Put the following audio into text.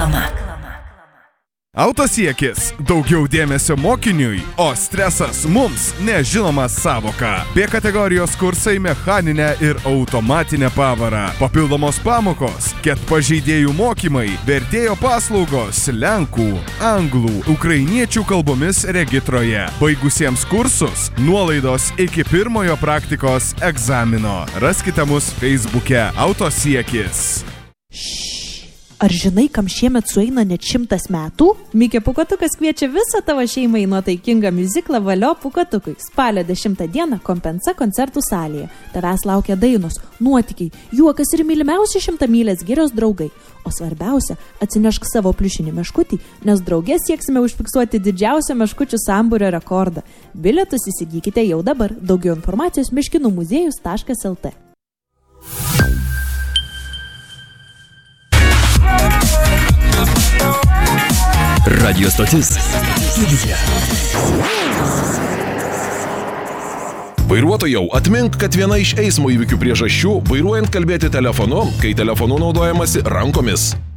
Reklama. Autosiekis – daugiau dėmesio mokiniui, o stresas mums nežinoma savoka. B kategorijos kursai mechaninę ir automatinę pavarą. Papildomos pamokos, ket pažeidėjų mokymai, vertėjo paslaugos lenkų, anglų, ukrainiečių kalbomis regitroje. Baigusiems kursus nuolaidos iki pirmojo praktikos egzamino. Raskite mus Facebook'e Autosiekis. Ar žinai, kam šiemet sueina net 100 metų? Mikė Pūkuotukas kviečia visą tavo šeimą į nuotaikingą miuziklą Valio Pūkuotukui. Spalio 10 dieną Kompensa koncertų salėje. Tavęs laukia dainos, nuotykiai, juokas ir mylimiausi 100 mylės girios draugai. O svarbiausia, atsinešk savo pliušinį meškutį, nes draugės sieksime užfiksuoti didžiausią meškučių sambūrio rekordą. Bilietus įsigykite jau dabar. Daugiau informacijos meškinumuziejus.lt. Radio stotis. Vairuotojau, atmink, kad viena iš eismo įvykių priežasčių vairuojant kalbėti telefonu, kai telefonu naudojamasi rankomis.